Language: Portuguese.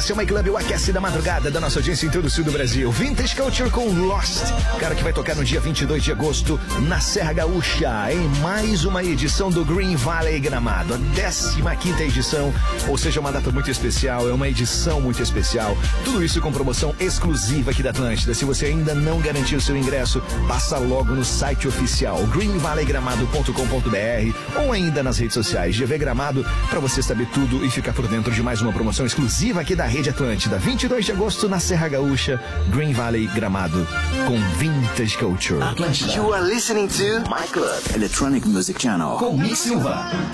Esse é o My Club, o aquece da madrugada da nossa audiência em todo o sul do Brasil. Vintage Culture com Lost, cara que vai tocar no dia 22 de agosto na Serra Gaúcha, em mais uma edição do Green Valley Gramado, a 15ª edição, ou seja, uma data muito especial, é uma edição muito especial. Tudo isso com promoção exclusiva aqui da Atlântida. Se você ainda não garantiu seu ingresso, passa logo no site oficial greenvalleygramado.com.br ou ainda nas redes sociais GV Gramado para você saber tudo e ficar por dentro de mais uma promoção exclusiva aqui da Rede Atlântida. 22 de agosto na Serra Gaúcha, Green Valley Gramado, com Vintage Culture. Atlântida. You are listening to My Club Electronic Music Channel Com Mi Silva.